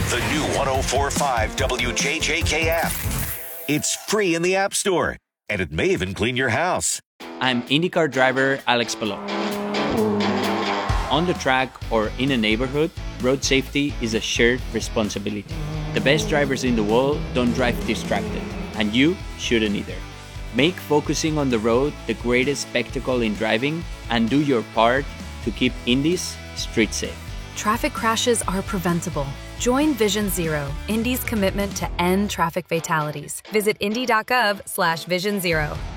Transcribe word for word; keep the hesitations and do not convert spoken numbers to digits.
The new one oh four point five W J J K app. It's free in the App Store, and it may even clean your house. I'm IndyCar driver Alex Palou. On the track or in a neighborhood, road safety is a shared responsibility. The best drivers in the world don't drive distracted, and you shouldn't either. Make focusing on the road the greatest spectacle in driving, and do your part to keep Indy's street safe. Traffic crashes are preventable. Join Vision Zero, Indy's commitment to end traffic fatalities. Visit indy.gov slash Vision Zero.